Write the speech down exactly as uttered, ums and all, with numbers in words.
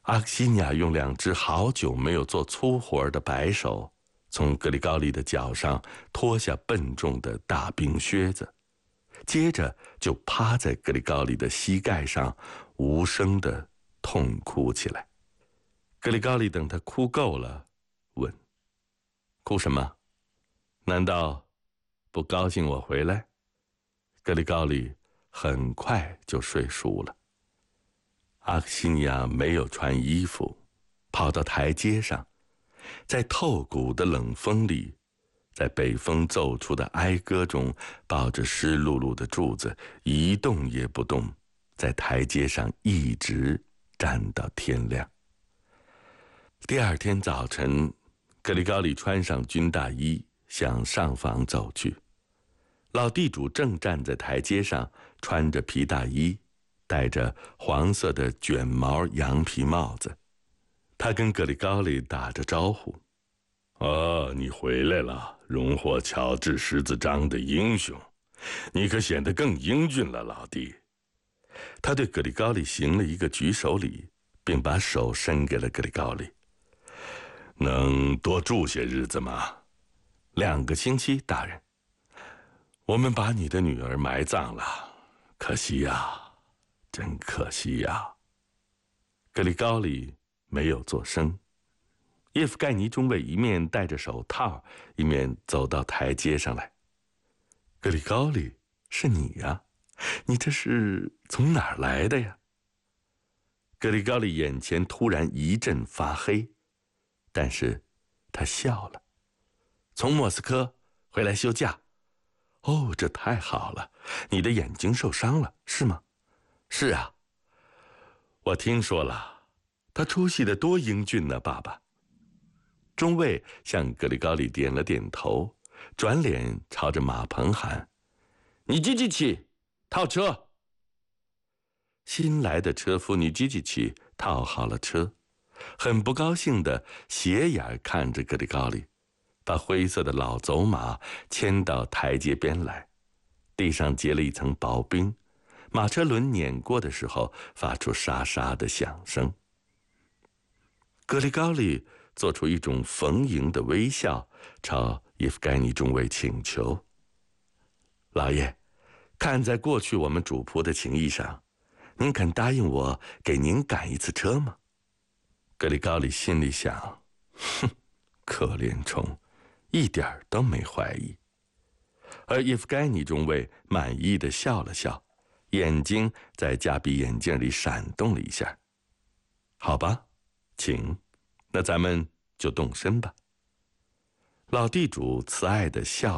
阿克西尼亚用两只好久没有做粗活的白手，从格里高利的脚上脱下笨重的大冰靴子，接着就趴在格里高利的膝盖上，无声地痛哭起来。格里高利等他哭够了，问：“哭什么？难道不高兴我回来？”格里高利很快就睡熟了。阿克西尼亚没有穿衣服，跑到台阶上，在透骨的冷风里，在北风奏出的哀歌中，抱着湿漉漉的柱子，一动也不动，在台阶上一直站到天亮。第二天早晨，格里高利穿上军大衣，向上房走去。老地主正站在台阶上，穿着皮大衣，戴着黄色的卷毛羊皮帽子。他跟格里高利打着招呼：“哦，你回来了，荣获乔治十字章的英雄，你可显得更英俊了，老弟。”他对格里高利行了一个举手礼，并把手伸给了格里高利。“能多住些日子吗？”“两个星期，大人。”“我们把你的女儿埋葬了，可惜呀，真可惜呀。”格里高利没有作声。叶夫盖尼中尉一面戴着手套，一面走到台阶上来。“格里高利，是你呀？你这是从哪儿来的呀？”格里高利眼前突然一阵发黑，但是他笑了。“从莫斯科回来休假。”“哦，这太好了！你的眼睛受伤了，是吗？”“是啊。”“我听说了，他出戏得多英俊呢，爸爸。”中尉向格里高利点了点头，转脸朝着马棚喊：“你基基奇，套车！”新来的车夫尼基基奇套好了车，很不高兴地斜眼看着格里高利，把灰色的老走马牵到台阶边来，地上结了一层薄冰，马车轮碾过的时候发出沙沙的响声。格里高利做出一种逢迎的微笑，朝叶夫盖尼中尉请求：“老爷，看在过去我们主仆的情谊上，您肯答应我给您赶一次车吗？”格里高利心里想：哼，可怜虫，一点都没怀疑。而叶夫盖尼中尉满意地笑了笑，眼睛在夹鼻眼镜里闪动了一下。“好吧，请，那咱们就动身吧。”老地主慈爱地笑